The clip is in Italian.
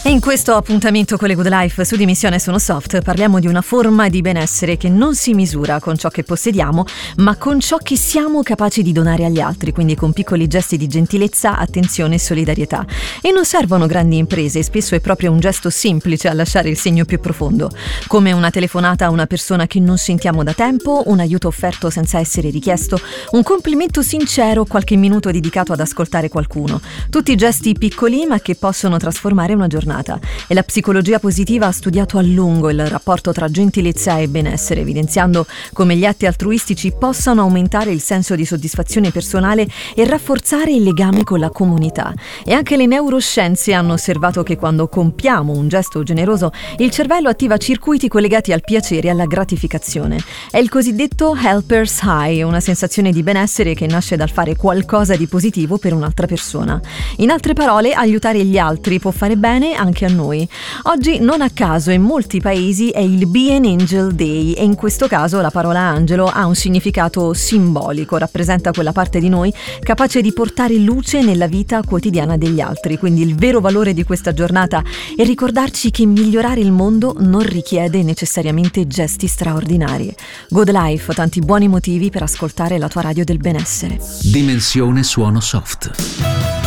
E in questo appuntamento con le Good Life su Dimissione Sono Soft parliamo di una forma di benessere che non si misura con ciò che possediamo, ma con ciò che siamo capaci di donare agli altri, quindi con piccoli gesti di gentilezza, attenzione e solidarietà. E non servono grandi imprese, spesso è proprio un gesto semplice a lasciare il segno più profondo, come una telefonata a una persona che non sentiamo da tempo, un aiuto offerto senza essere richiesto, un complimento sincero, qualche minuto dedicato ad ascoltare qualcuno. Tutti gesti piccoli ma che possono trasformare una giornata. E la psicologia positiva ha studiato a lungo il rapporto tra gentilezza e benessere, evidenziando come gli atti altruistici possano aumentare il senso di soddisfazione personale e rafforzare il legame con la comunità. E anche le neuroscienze hanno osservato che quando compiamo un gesto generoso, il cervello attiva circuiti collegati al piacere e alla gratificazione. È il cosiddetto helper's high, una sensazione di benessere che nasce dal fare qualcosa di positivo per un'altra persona. In altre parole, aiutare gli altri può fare bene anche a noi. Oggi, non a caso, in molti paesi è il Be an Angel Day e in questo caso la parola angelo ha un significato simbolico, rappresenta quella parte di noi capace di portare luce nella vita quotidiana degli altri. Quindi il vero valore di questa giornata è ricordarci che migliorare il mondo non richiede necessariamente gesti straordinari. Good Life, tanti buoni motivi per ascoltare la tua radio del benessere. Dimensione Suono Soft.